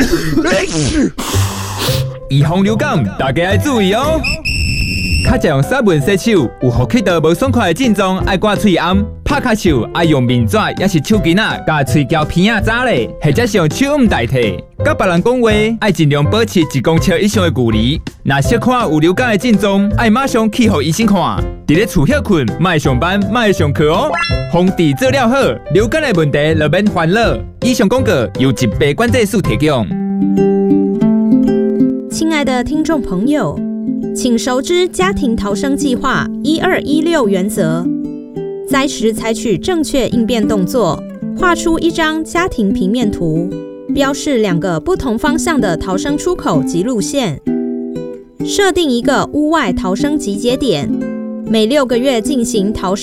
预防流感，大家要注意哦。较常用沙文洗手，有呼吸道无爽快的症状，爱刮喙暗、拍咳嗽，爱用面纸，也是手巾啊，甲喙胶片啊扎咧，或者是用手捂代替。甲别人讲话，爱尽量保持1公尺以上的距离。若小看有流感的症状，爱马上去互医生看。伫咧厝休困，莫上班，莫上课哦。防治做了好，流感的问题就免烦恼。以上广告由疾病管制署提供。 亲爱的听众朋友，请熟知家庭逃生计划1216原则，灾时采取正确应变动作，画出一张家庭平面图，标示2个不同方向的逃生出口及路线，设定一个屋外逃生集结点，每6个月进行逃生